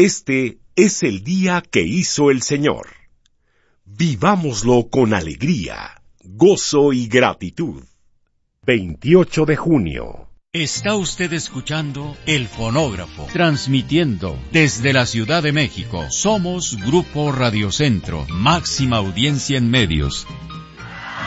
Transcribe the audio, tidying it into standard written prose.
Este es el día que hizo el Señor. Vivámoslo con alegría, gozo y gratitud. 28 de junio. Está usted escuchando El Fonógrafo, transmitiendo desde la Ciudad de México. Somos Grupo Radio Centro, máxima audiencia en medios.